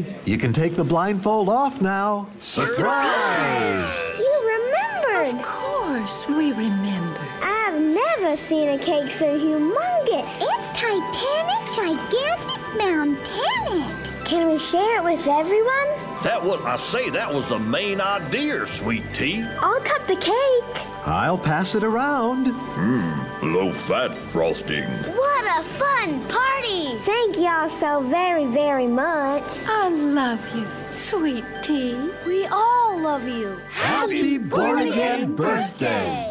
Tea, you can take the blindfold off now. Surprise! You remembered! Of course, we remember. I've never seen a cake so humongous. It's titanic, gigantic, mountainic. Can we share it with everyone? That was the main idea, Sweet Tea. I'll cut the cake. I'll pass it around. Low-fat frosting. What a fun party! Thank y'all so very, very much. I love you, Sweet Tea. We all love you. Happy born-again birthday!